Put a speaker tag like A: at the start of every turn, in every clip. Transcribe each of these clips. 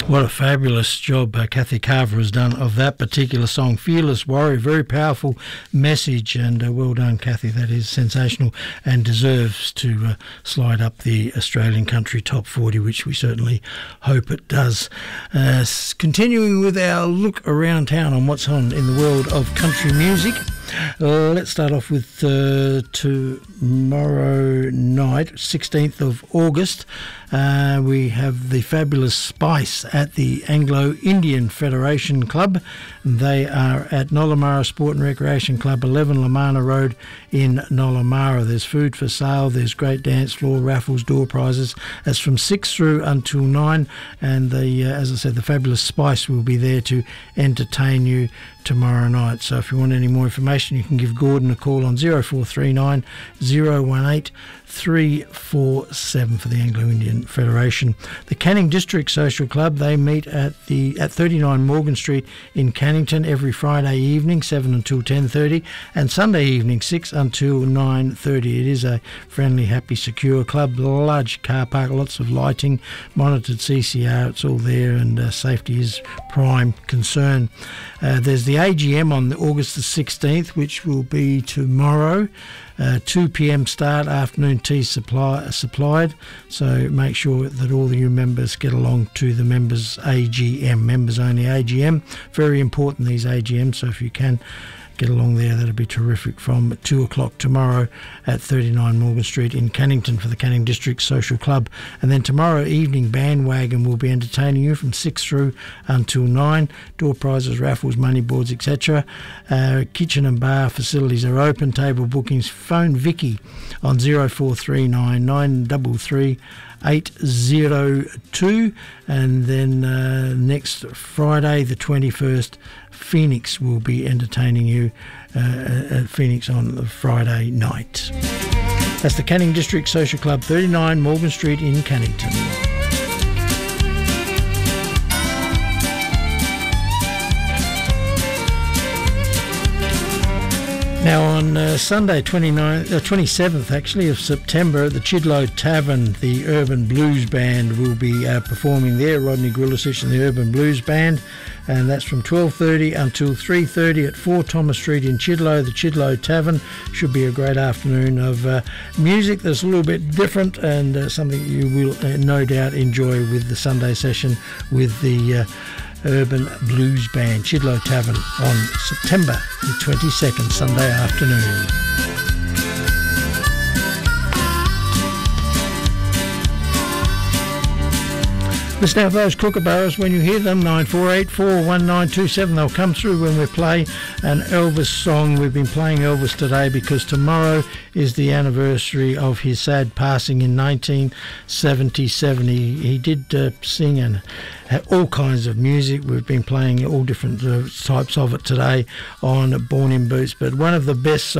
A: What a fabulous job Kathy Carver has done of that particular song, Fearless Warrior. Very powerful message, and well done, Kathy. That is sensational and deserves to slide up the Australian Country Top 40, which we certainly hope it does. Continuing with our look around town on what's on in the world of country music. Let's start off with tomorrow night, 16th of August. We have the fabulous Spice at the Anglo-Indian Federation Club. They are at Nollamara Sport and Recreation Club, 11 Lamana Road in Nollamara. There's food for sale, there's great dance floor, raffles, door prizes. That's from 6 through until 9, and as I said, the fabulous Spice will be there to entertain you tomorrow night. So if you want any more information, you can give Gordon a call on 0439 018 347 for the Anglo-Indian Federation. The Canning District Social Club, they meet at 39 Morgan Street in Cannington every Friday evening, 7 until 10:30, and Sunday evening, 6 until 9:30. It is a friendly, happy, secure club, large car park, lots of lighting, monitored CCR, it's all there, and safety is prime concern. There's the AGM on August the 16th, which will be tomorrow. 2 p.m. start, afternoon tea supplied, so make sure that all the new members get along to the members' AGM, members only AGM. Very important, these AGMs, so if you can get along there, that'll be terrific, from 2 o'clock tomorrow at 39 Morgan Street in Cannington for the Canning District Social Club. And then tomorrow evening, Bandwagon will be entertaining you from 6 through until 9. Door prizes, raffles, money boards, etc. Kitchen and bar facilities are open. Table bookings, phone Vicky on 0439 933 802. And then next Friday the 21st, Phoenix will be entertaining you at Phoenix on the Friday night. That's the Canning District Social Club, 39 Morgan Street in Cannington. Now on Sunday, 27th actually of September, at the Chidlow Tavern, the Urban Blues Band will be performing there. Rodney Grillisich and the Urban Blues Band, and that's from 12:30 until 3:30 at 4 Thomas Street in Chidlow. The Chidlow Tavern should be a great afternoon of music that's a little bit different, and something you will no doubt enjoy with the Sunday session with the Urban Blues Band. Chidlow Tavern on September the 22nd, Sunday afternoon. Listen out for those kookaburras when you hear them, 94841927. They'll come through when we play an Elvis song. We've been playing Elvis today because tomorrow is the anniversary of his sad passing in 1977. He did sing and all kinds of music. We've been playing all different types of it today on Born in Boots. But one of the best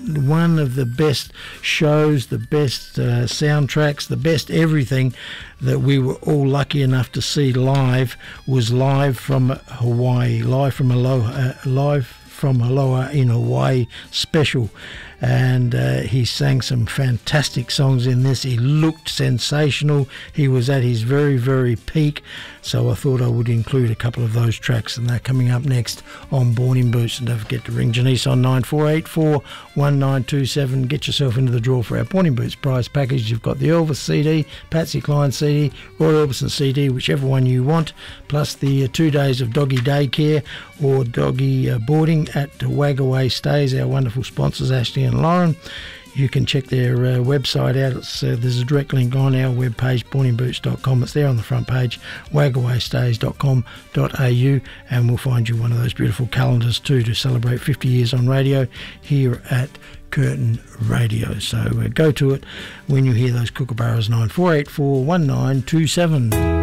A: shows, the best soundtracks, the best everything that we were all lucky enough to see live was Live from Hawaii, Live from Aloha in Hawaii special. And he sang some fantastic songs in this. He looked sensational. He was at his very, very peak. So I thought I would include a couple of those tracks, and they're coming up next on Born in Boots. And don't forget to ring Janice on 94841927. Get yourself into the draw for our Born in Boots prize package. You've got the Elvis CD, Patsy Cline CD, Roy Orbison CD, whichever one you want, plus the 2 days of doggy daycare or doggy boarding at Wagaway Stays, our wonderful sponsors Ashley and Lauren. You can check their website out. There's a direct link on our webpage, borninboots.com. It's there on the front page, wagawaystays.com.au, and we'll find you one of those beautiful calendars too to celebrate 50 years on radio here at Curtin Radio. So go to it when you hear those kookaburras. 94841927.